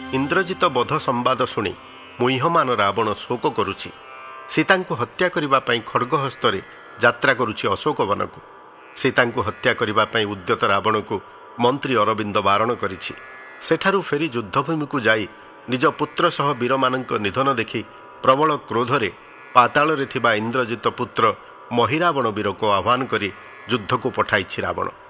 ଇନ୍ଦ୍ରଜିତ ବଧ ସମ୍ବାଦ ଶୁଣି ମୁହ୍ୟମାନ ରାବଣ ଶୋକ କରୁଛି। ସୀତାଙ୍କୁ ହତ୍ୟା କରିବା ପାଇଁ ଖଡ଼୍ଗ ହସ୍ତରେ ଯାତ୍ରା କରୁଛି ଅଶୋକବନକୁ। ସୀତାଙ୍କୁ ହତ୍ୟା କରିବା ପାଇଁ ଉଦ୍ୟତ ରାବଣକୁ ମନ୍ତ୍ରୀ ଅରବିନ୍ଦ ବାରଣ କରିଛି। ସେଠାରୁ ଫେରି ଯୁଦ୍ଧଭୂମିକୁ ଯାଇ ନିଜ ପୁତ୍ର ସହ ବୀରମାନଙ୍କ ନିଧନ ଦେଖି ପ୍ରବଳ କ୍ରୋଧରେ ପାତାଳରେ ଥିବା ଇନ୍ଦ୍ରଜିତ ପୁତ୍ର ମହିରାବଣ ବୀରକୁ ଆହ୍ୱାନ କରି ଯୁଦ୍ଧକୁ ପଠାଇଛି ରାବଣ।